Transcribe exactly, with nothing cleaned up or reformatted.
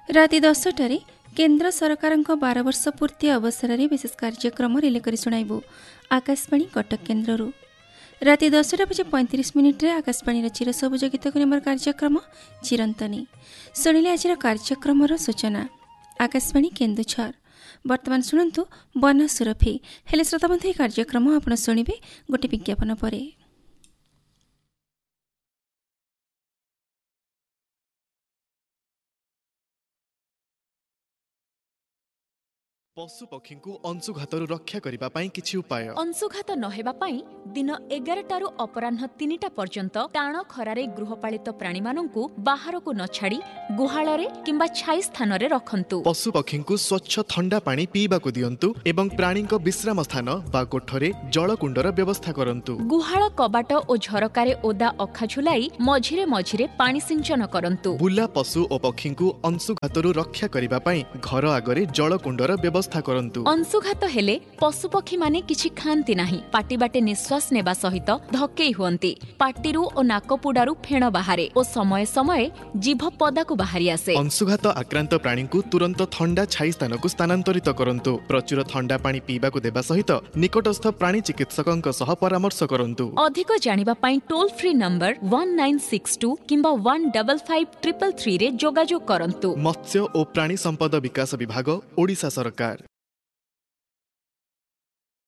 राति दसटारे केन्द्र सरकारଙ୍କ बार वर्ष पूर्ति अवसर में विशेष कार्यक्रम रिले कर शुणाइबू आकाशवाणी कटक केन्द्ररू। राति दसटा बजे पैंतीस मिनिट रे आकाशवाणी चिर सबुज गीत नंबर कार्यक्रम चिरंतनी शुणिले आज कार्यक्रम सूचना। आकाशवाणी केन्दुझर वर्तमान शुणु बना सुरभि हेले श्रोता बंधु कार्यक्रम आपण शुणिबे गोटे विज्ञापन पर। पशु पक्षी को अंशुघातरू रक्षा करिबा पई किछि उपाय। अंशुघात नहेबा पई दिन एगारटारू अपराह्न तीनिटा पर्यंत टाण खरारे गृहपालित प्राणी मानंकु बाहर को न छाड़ी गुहाଳରେ किंबा छाई स्थान रे रखंतु। पशु पक्षी को स्वच्छ ठंडा पानी पीबा को दियंतु एवं प्राणी को विश्राम स्थान बा कोठरे जलकुंडर व्यवस्था करंतु। गुहाळ कबाट ओ झरकारे ओदा अखा झुलाई मझिरे मझिरे पानी सिंचन करंतु। बुला पशु और पक्षी को अंशुघातरू रक्षा करिबा पई घर आगरे जलकुंडर व्यवस्था करंतु। अंशुघात हेले पशुपक्षी माने किछि खांती नाही, पाटी बाटे निश्वास नेबा सहित धक्केई हुअंती। पाटीरू ओ नाकपुडारू फेण बाहारे ओ समय समय जीभ पदाकू बाहरी आसे। अंशुघात आक्रांत प्राणी को तुरंत ठंडा छाई स्थान को स्थानांतरित करंतु। प्रचुर ठंडा पानी पीबा को देबा सहित निकटस्थ प्राणी चिकित्सकଙ୍କ सह परामर्श करंतु। अधिक जानिबा पई toll free number one nine six to किंबा one five five three three three रे जोगाजोग करंतु। मत्स्य और प्राणी संपद विकास विभाग ओडिशा सरकार।